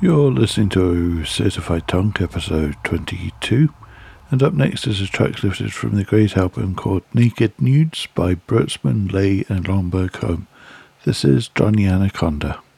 You're listening to Certified Tonk, episode 22, and up next is a track lifted from the great album called Naked Nudes by Bertzman, Lay and Lomberg Home. This is Johnny Anaconda.